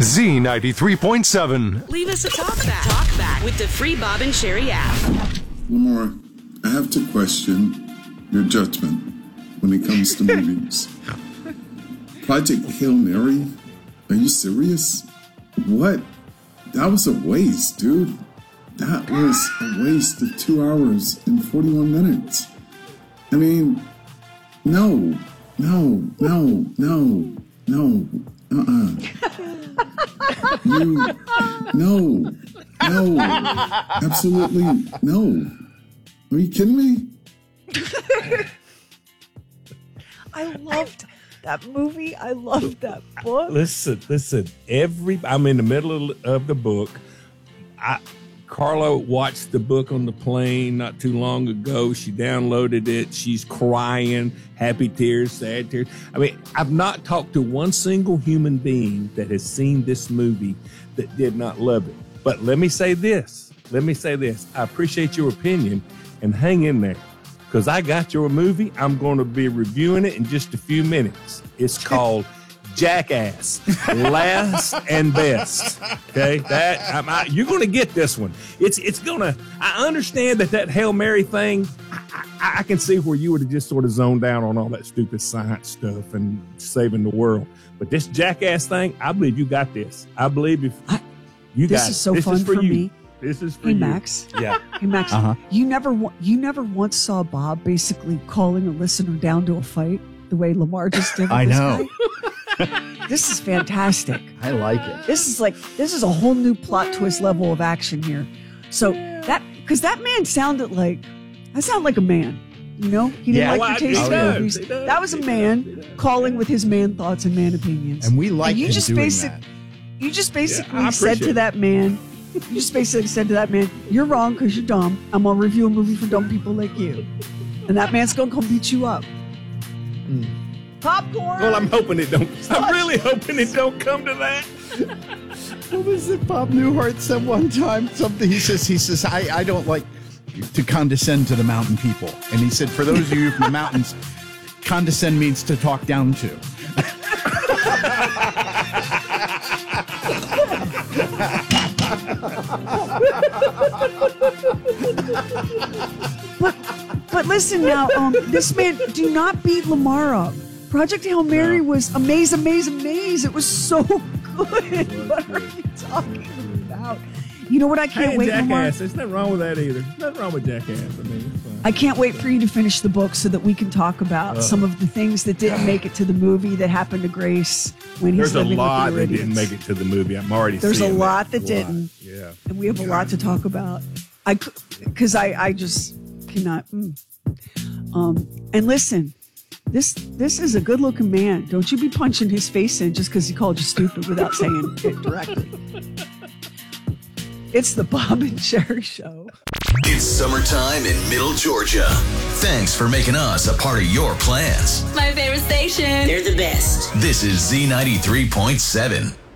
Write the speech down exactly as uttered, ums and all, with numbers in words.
Z ninety-three point seven. Leave us a talk back. Talk back with the free Bob and Sherry app. Lamar, I have to question your judgment when it comes to movies. Project Hail Mary? Are you serious? What? That was a waste, dude. That was a waste of two hours and forty-one minutes. I mean, no, no, no, no, no, uh-uh. You, no, no, absolutely no. Are you kidding me? I loved that movie. I loved that book. Listen, listen. Every I'm in the middle of, of the book. I Carla watched the book on the plane not too long ago. She downloaded it. She's crying, happy tears, sad tears. I mean, I've not talked to one single human being that has seen this movie that did not love it. But let me say this. Let me say this. I appreciate your opinion, and hang in there, because I got your movie. I'm going to be reviewing it in just a few minutes. It's called Jackass, Last and Best. Okay, that I'm, I, you're going to get this one. It's it's going to. I understand that that Hail Mary thing. I, I, I can see where you would have just sort of zoned out on all that stupid science stuff and saving the world. But this Jackass thing, I believe you got this. I believe if I, you this got is so this fun is for, for you. me. This is for Hey you. Max. Yeah. Hey Max. Uh-huh. You never wa- you never once saw Bob basically calling a listener down to a fight the way Lamar just did. With I this know. guy? This is fantastic. I like it. This is like this is a whole new plot twist level of action here. So that because that man sounded like I sound like a man. You know, he didn't Yeah. like Well, your I- taste he in does, movies. he does, That was a he man does, he does. calling with his man thoughts and man opinions. And we like you him just doing basic, that. You just basically I said appreciate to it. that man, you just basically said to that man, "You're wrong because you're dumb. I'm gonna review a movie for dumb people like you," and that man's gonna come beat you up. Mm. Popcorn. Well, I'm hoping it don't. I'm really hoping it don't come to that. What was it Bob Newhart said one time? Something he says, he says, I, I don't like to condescend to the mountain people. And he said, for those of you from the mountains, condescend means to talk down to. But but listen now, um, this man, do not beat Lamar up. Project Hail Mary was amaze, amaze, amaze. It was so good. What are you talking about? You know what I can't Hey, wait, Lamar? Jackass. There's nothing wrong with that either. Nothing wrong with Jackass. I mean, it's fine. I can't wait for you to finish the book so that we can talk about Uh. some of the things that didn't make it to the movie that happened to Grace when he's There's a living lot with the that didn't Iridians. make it to the movie. I'm already There's a seeing lot that A didn't. Yeah. And we have a lot to talk about. I because I I just cannot. Mm. Um, and listen, this this is a good looking man. Don't you be punching his face in just because he called you stupid without saying it directly. It's the Bob and Sherry Show. It's summertime in Middle Georgia. Thanks for making us a part of your plans. My favorite station. They're the best. This is Z ninety-three point seven.